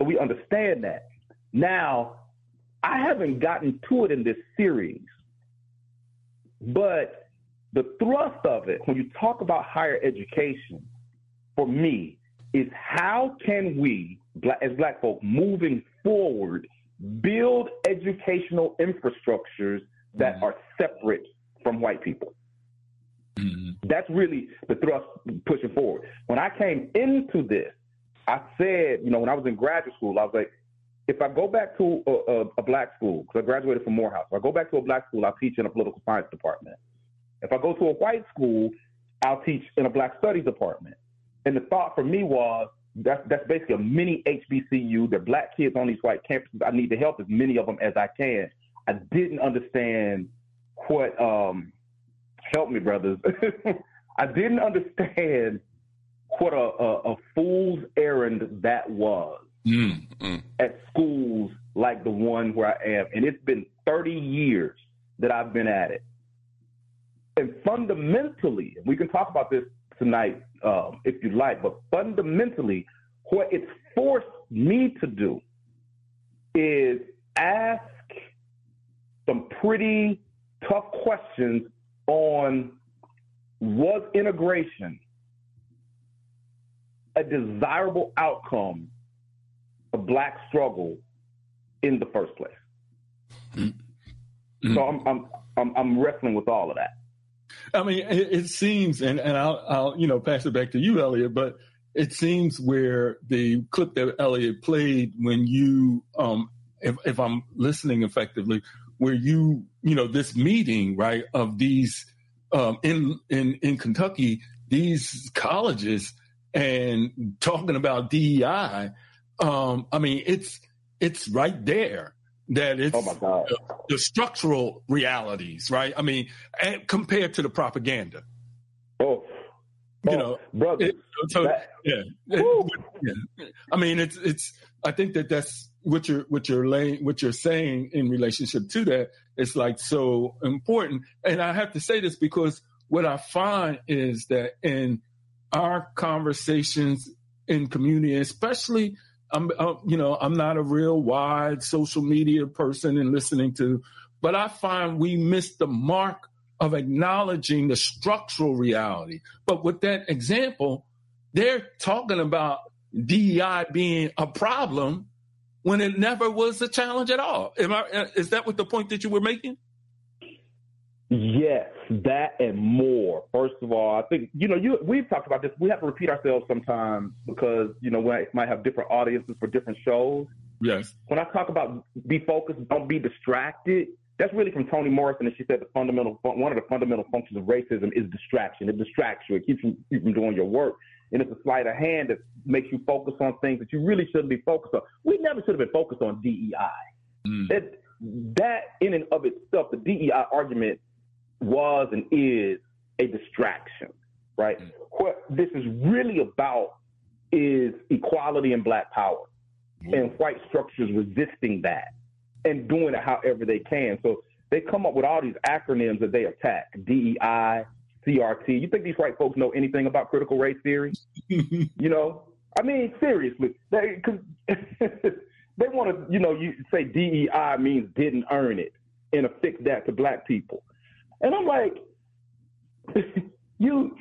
So we understand that. Now, I haven't gotten to it in this series, but the thrust of it, when you talk about higher education, for me, is how can we, as Black folk, moving forward, build educational infrastructures that are separate from white people. That's really the thrust pushing forward. When I came into this, I said, when I was in graduate school, I was like, if I go back to a Black school, because I graduated from Morehouse, if I go back to a Black school, I'll teach in a political science department. If I go to a white school, I'll teach in a Black studies department. And the thought for me was, that's basically a mini HBCU. They're Black kids on these white campuses. I need to help as many of them as I can. I didn't understand what, help me, brothers. I didn't understand what a fool's errand that was at schools like the one where I am. And it's been 30 years that I've been at it. And fundamentally, we can talk about this tonight if you like, but fundamentally, what it's forced me to do is ask some pretty tough questions on, was integration a desirable outcome of Black struggle in the first place? Mm-hmm. So I'm wrestling with all of that. I mean, it seems, and I'll pass it back to you, Elliot, but it seems where the clip that Elliot played when you, if I'm listening effectively, where this meeting, right, of these, in Kentucky, these colleges and talking about DEI, I mean, it's right there. That it's the structural realities, right? I mean, and compared to the propaganda. Brother. Yeah. I mean, it's. I think that's what you're saying in relationship to that. It's like so important, and I have to say this because what I find is that in our conversations in community, especially. I'm not a real wide social media person and listening to, but I find we miss the mark of acknowledging the structural reality. But with that example, they're talking about DEI being a problem when it never was a challenge at all. Is that what the point that you were making? Yes, that and more. First of all, I think, we've talked about this. We have to repeat ourselves sometimes because, we might have different audiences for different shows. Yes. When I talk about be focused, don't be distracted, that's really from Toni Morrison. And she said one of the fundamental functions of racism is distraction. It distracts you. It keeps you from doing your work. And it's a sleight of hand that makes you focus on things that you really shouldn't be focused on. We never should have been focused on DEI. That in and of itself, the DEI argument was and is a distraction, right? What this is really about is equality and Black power and white structures resisting that and doing it however they can. So they come up with all these acronyms that they attack, DEI, CRT. You think these white folks know anything about critical race theory? I mean, seriously, they want to, you say DEI means didn't earn it and affix that to Black people. And I'm like, you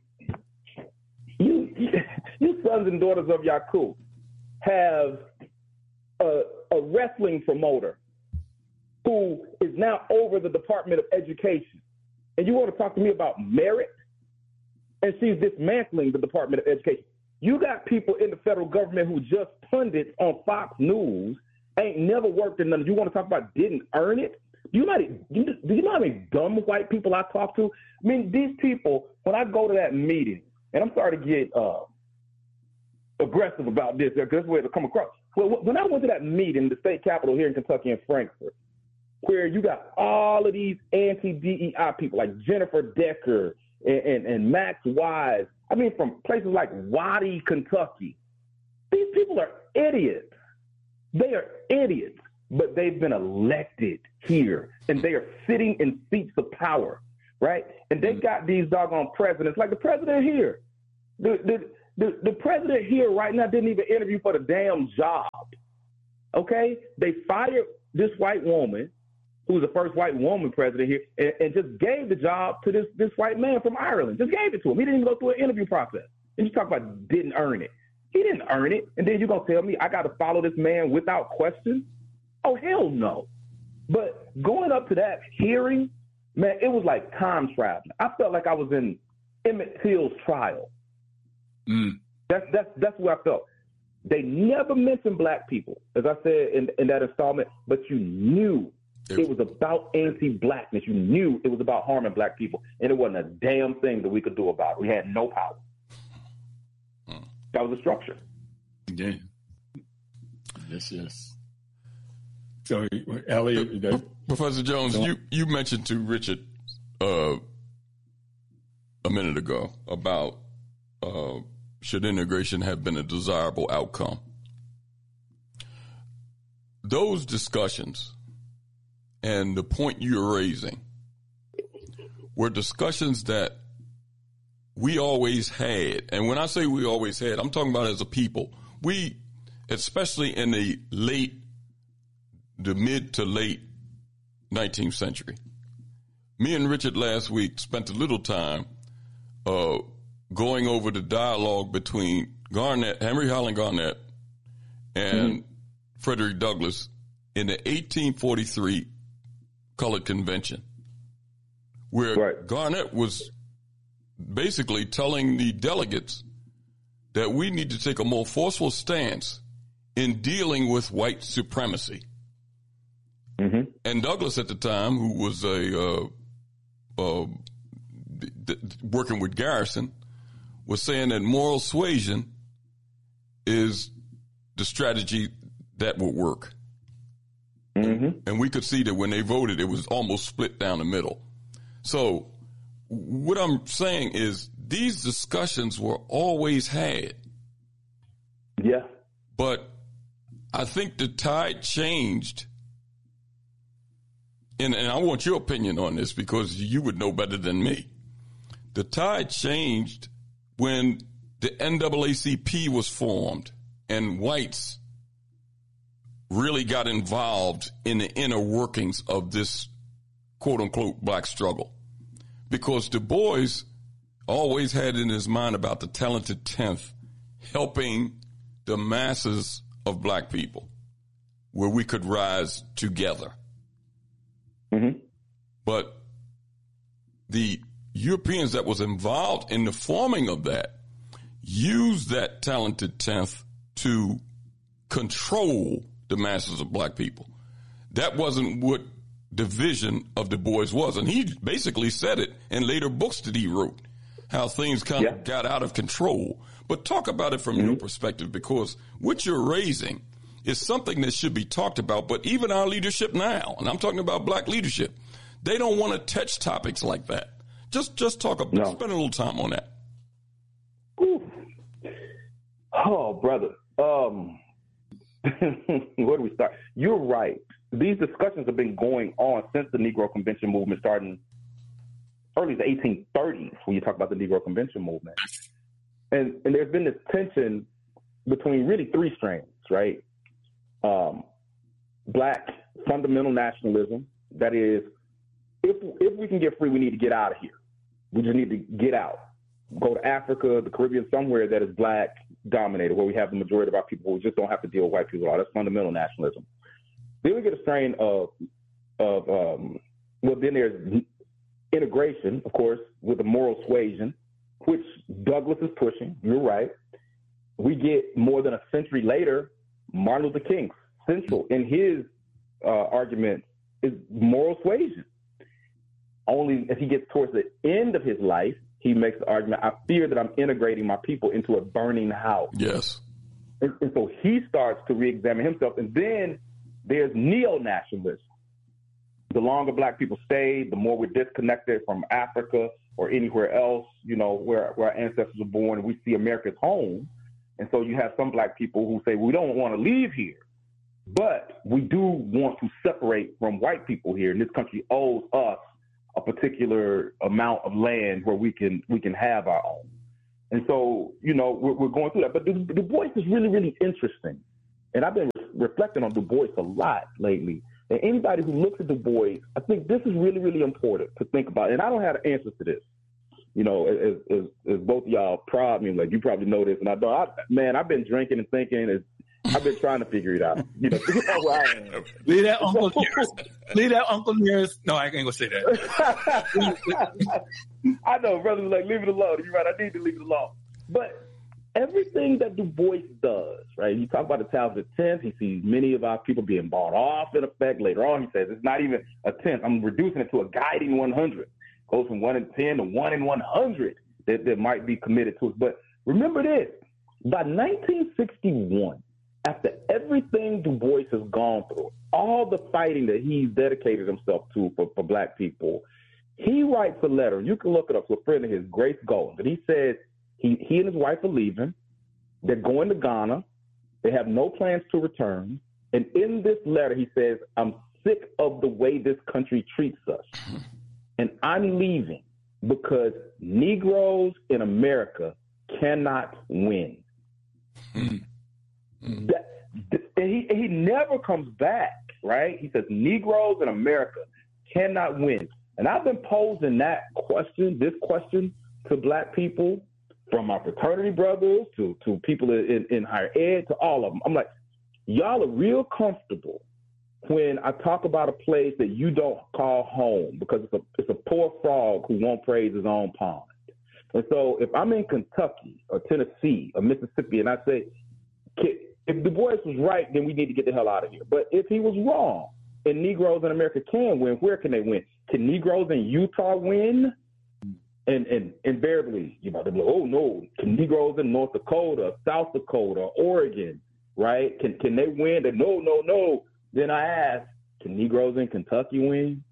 sons and daughters of Yakub have a wrestling promoter who is now over the Department of Education. And you want to talk to me about merit? And she's dismantling the Department of Education. You got people in the federal government who just pundits on Fox News, ain't never worked in none. You want to talk about didn't earn it? Do you know how many dumb white people I talk to? I mean, these people, when I go to that meeting, and I'm sorry to get aggressive about this, because that's the way it'll come across. Well, when I went to that meeting, the state capitol here in Kentucky in Frankfort, where you got all of these anti-DEI people like Jennifer Decker and Max Wise, I mean, from places like Waddy, Kentucky, these people are idiots. They are idiots. But they've been elected here, and they are sitting in seats of power, right? And they got these doggone presidents, like the president here. The president here right now didn't even interview for the damn job. Okay? They fired this white woman, who was the first white woman president here, and just gave the job to this white man from Ireland. Just gave it to him. He didn't even go through an interview process. And you talk about didn't earn it. He didn't earn it. And then you're going to tell me I got to follow this man without question? Oh, hell no. But going up to that hearing, man, it was like time traveling. I felt like I was in Emmett Till's trial. That's where I felt. They never mentioned black people, as I said in that installment, but you knew it was about anti-blackness. You knew it was about harming black people, and it wasn't a damn thing that we could do about it. We had no power. That was the structure. Yeah. Yes. So, Elliot, Professor Jones, you mentioned to Richard a minute ago about should integration have been a desirable outcome. Those discussions and the point you're raising were discussions that we always had. And when I say we always had, I'm talking about as a people. We, especially in the mid to late 19th century. Me and Richard last week spent a little time going over the dialogue between Henry Highland Garnet and Frederick Douglass in the 1843 Colored Convention, where Garnet was basically telling the delegates that we need to take a more forceful stance in dealing with white supremacy. And Douglass at the time, who was working with Garrison, was saying that moral suasion is the strategy that would work. And we could see that when they voted, it was almost split down the middle. So what I'm saying is these discussions were always had. Yeah. But I think the tide changed. And I want your opinion on this because you would know better than me. The tide changed when the NAACP was formed and whites really got involved in the inner workings of this quote-unquote black struggle. Because Du Bois always had in his mind about the talented 10th helping the masses of black people where we could rise together. But the Europeans that was involved in the forming of that used that talented 10th to control the masses of black people. That wasn't what the vision of Du Bois was. And he basically said it in later books that he wrote, how things kind of got out of control. But talk about it from your perspective, because what you're raising is something that should be talked about. But even our leadership now, and I'm talking about black leadership, they don't want to touch topics like that. Just talk about, spend a little time on that. Ooh. Oh, brother. Where do we start? You're right. These discussions have been going on since the Negro Convention movement started early the 1830s, when you talk about the Negro Convention movement. And there's been this tension between really three strands, right? Black fundamental nationalism, that is, if we can get free, we need to get out of here. We just need to get out. Go to Africa, the Caribbean, somewhere that is black dominated, where we have the majority of our people who just don't have to deal with white people at all. That's fundamental nationalism. Then we get a strain of then there's integration, of course, with the moral suasion, which Douglass is pushing. You're right. We get more than a century later, Martin Luther King, central in his argument is moral suasion. Only as he gets towards the end of his life, he makes the argument, I fear that I'm integrating my people into a burning house. Yes. And so he starts to re-examine himself. And then there's neo-nationalism. The longer black people stay, the more we're disconnected from Africa or anywhere else, where our ancestors were born, and we see America's home. And so you have some black people who say, we don't want to leave here, but we do want to separate from white people here. And this country owes us a particular amount of land where we can have our own. And so, we're going through that. But Du Bois is really, really interesting. And I've been reflecting on Du Bois a lot lately. And anybody who looks at Du Bois, I think this is really, really important to think about. And I don't have an answer to this. As both of y'all prod me, like you probably know this, and I don't. I've been drinking and thinking. I've been trying to figure it out. Where I am. Leave that Uncle nearest. Leave that Uncle nearest. No, I ain't gonna say that. I know, brother. Like, leave it alone. You're right. I need to leave it alone. But everything that Du Bois does, right? You talk about the talented 10th. He sees many of our people being bought off. In effect, later on, he says it's not even a 10th. I'm reducing it to a guiding 100. Goes from 1 in 10 to 1 in 100 that might be committed to it. But remember this: by 1961. After everything Du Bois has gone through, all the fighting that he's dedicated himself to for black people, he writes a letter. You can look it up to a friend of his, Grace Golden. But he says he and his wife are leaving. They're going to Ghana. They have no plans to return. And in this letter, he says, I'm sick of the way this country treats us. And I'm leaving because Negroes in America cannot win. He never comes back, right? He says Negroes in America cannot win. And I've been posing this question to black people, from our fraternity brothers to people in higher ed, to all of them. I'm like, y'all are real comfortable when I talk about a place that you don't call home because it's a poor frog who won't praise his own pond. And so if I'm in Kentucky or Tennessee or Mississippi and I say, if Du Bois was right, then we need to get the hell out of here. But if he was wrong and Negroes in America can win, where can they win? Can Negroes in Utah win? And invariably, they're like, oh, no. Can Negroes in North Dakota, South Dakota, Oregon, right? Can they win? They, no. Then I ask, can Negroes in Kentucky win?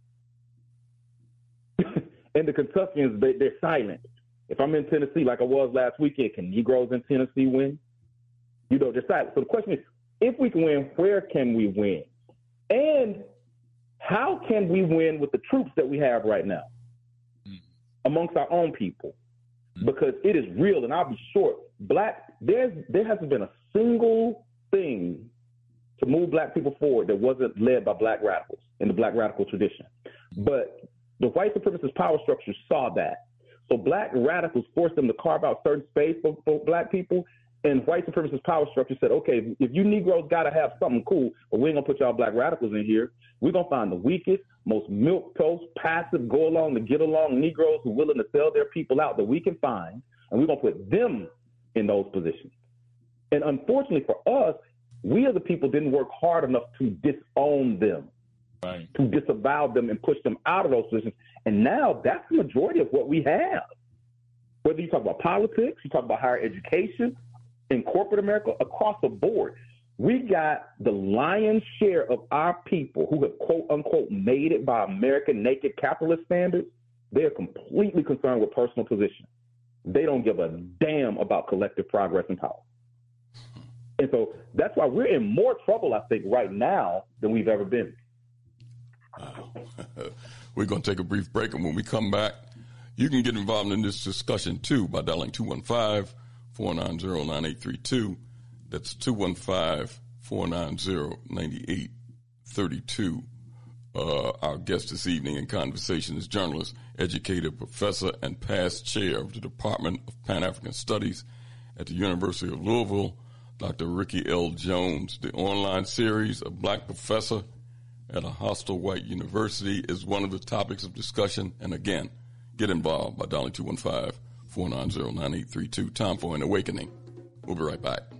And the Kentuckians, they're silent. If I'm in Tennessee like I was last weekend, can Negroes in Tennessee win? They're silent. So the question is, if we can win, where can we win? And how can we win with the troops that we have right now amongst our own people? Because it is real, and I'll be short. There hasn't been a single thing to move black people forward that wasn't led by black radicals in the black radical tradition. But the white supremacist power structure saw that. So black radicals forced them to carve out certain space for black people. And white supremacist power structure said, okay, if you Negroes got to have something cool, but we ain't going to put y'all black radicals in here. We're going to find the weakest, most milquetoast, passive, go along to get along Negroes who are willing to sell their people out that we can find, and we're going to put them in those positions. And unfortunately for us, we as a people didn't work hard enough to disown them, right, to disavow them and push them out of those positions. And now that's the majority of what we have. Whether you talk about politics, you talk about higher education, in corporate America, across the board, we got the lion's share of our people who have, quote unquote, made it by American naked capitalist standards. They are completely concerned with personal position. They don't give a damn about collective progress and power. And so that's why we're in more trouble, I think, right now than we've ever been. We're going to take a brief break, and when we come back, you can get involved in this discussion, too, by dialing 215-490-9832. That's 215-490-9832. Our guest this evening in conversation is journalist, educator, professor, and past chair of the Department of Pan-African Studies at the University of Louisville, Dr. Ricky L. Jones. The online series, A Black Professor at a Hostile White University, is one of the topics of discussion. And again, get involved by dialing 215-490-9832. Time for an awakening. We'll be right back.